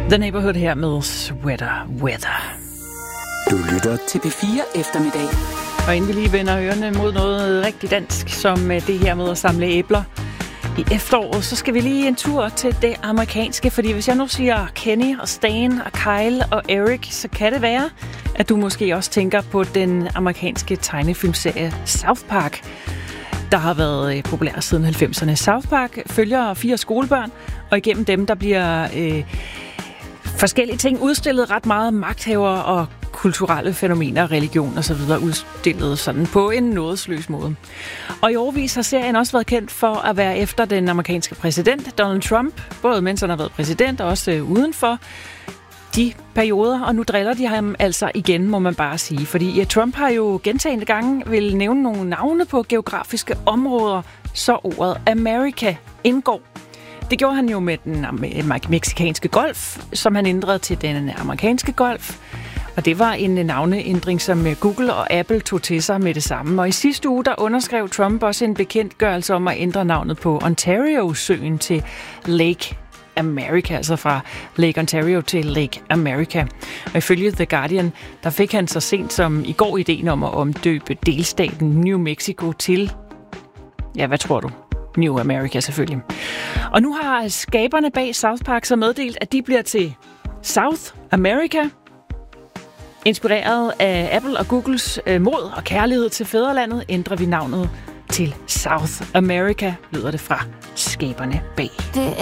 The Neighborhood her med Sweater Weather. Du lytter til P4 Eftermiddag. Og inden vi lige vender ørerne mod noget rigtig dansk, som det her med at samle æbler i efteråret, så skal vi lige en tur til det amerikanske. Fordi hvis jeg nu siger Kenny og Stan og Kyle og Eric, så kan det være, at du måske også tænker på den amerikanske tegnefilmserie South Park, der har været populær siden 90'erne. South Park følger 4 skolebørn, og igennem dem der bliver forskellige ting udstillet, ret meget magthaver og kulturelle fænomener, religion og så videre udstillet sådan på en nådesløs måde. Og i årevis har serien også været kendt for at være efter den amerikanske præsident Donald Trump, både mens han har været præsident og også udenfor de perioder, og nu driller de ham altså igen, må man bare sige. Fordi Trump har jo gentagne gange vil nævne nogle navne på geografiske områder, så ordet America indgår. Det gjorde han jo med den meksikanske golf, som han ændrede til den amerikanske golf. Og det var en navneændring, som Google og Apple tog til sig med det samme. Og i sidste uge, der underskrev Trump også en bekendtgørelse om at ændre navnet på Ontario-søen til Lake America, altså fra Lake Ontario til Lake America. Og ifølge The Guardian, der fik han så sent som i går ideen om at omdøbe delstaten New Mexico til, ja, hvad tror du? New America selvfølgelig. Og nu har skaberne bag South Park så meddelt, at de bliver til South America. Inspireret af Apple og Googles mod og kærlighed til fædrelandet, ændrer vi navnet til South America, lyder det fra skaberne bag.